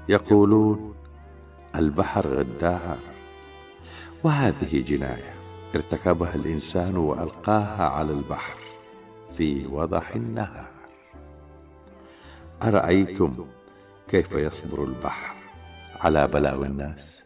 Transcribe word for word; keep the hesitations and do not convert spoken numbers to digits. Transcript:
يقولون البحر غدار، وهذه جناية ارتكبها الإنسان وألقاها على البحر في وضح النهار. أرأيتم كيف يصبر البحر على بلاوي الناس؟